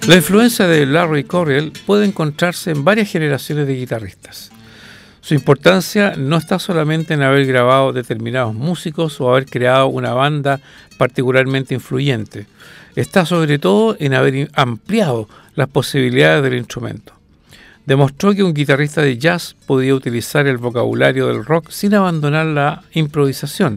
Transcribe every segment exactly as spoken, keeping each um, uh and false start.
La influencia de Larry Coryell puede encontrarse en varias generaciones de guitarristas. Su importancia no está solamente en haber grabado determinados músicos o haber creado una banda particularmente influyente. Está sobre todo en haber ampliado las posibilidades del instrumento. Demostró que un guitarrista de jazz podía utilizar el vocabulario del rock sin abandonar la improvisación.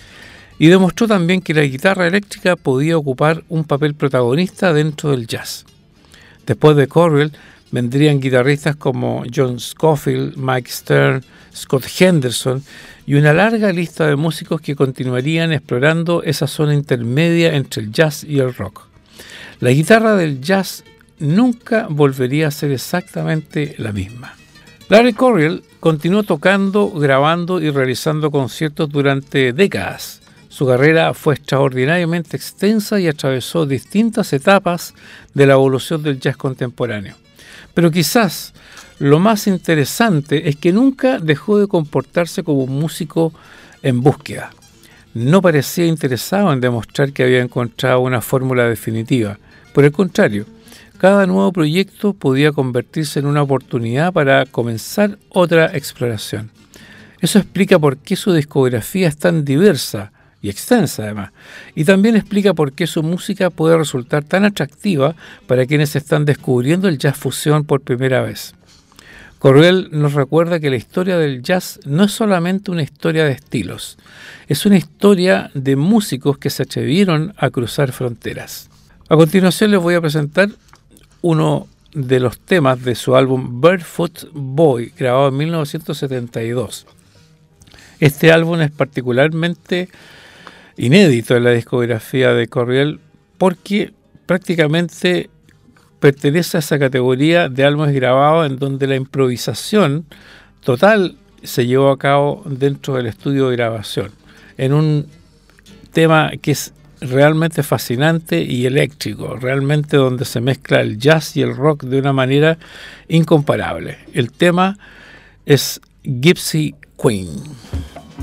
Y demostró también que la guitarra eléctrica podía ocupar un papel protagonista dentro del jazz. Después de Coryell vendrían guitarristas como John Scofield, Mike Stern, Scott Henderson y una larga lista de músicos que continuarían explorando esa zona intermedia entre el jazz y el rock. La guitarra del jazz nunca volvería a ser exactamente la misma. Larry Coryell continuó tocando, grabando y realizando conciertos durante décadas. Su carrera fue extraordinariamente extensa y atravesó distintas etapas de la evolución del jazz contemporáneo. Pero quizás lo más interesante es que nunca dejó de comportarse como un músico en búsqueda. No parecía interesado en demostrar que había encontrado una fórmula definitiva. Por el contrario, cada nuevo proyecto podía convertirse en una oportunidad para comenzar otra exploración. Eso explica por qué su discografía es tan diversa y extensa además, y también explica por qué su música puede resultar tan atractiva para quienes están descubriendo el jazz fusión por primera vez. Coryell nos recuerda que la historia del jazz no es solamente una historia de estilos, es una historia de músicos que se atrevieron a cruzar fronteras. A continuación les voy a presentar uno de los temas de su álbum Barefoot Boy, grabado en mil novecientos setenta y dos. Este álbum es particularmente inédito en la discografía de Coryell porque prácticamente pertenece a esa categoría de álbumes grabados en donde la improvisación total se llevó a cabo dentro del estudio de grabación, en un tema que es realmente fascinante y eléctrico, realmente donde se mezcla el jazz y el rock de una manera incomparable. El tema es Gypsy Queen.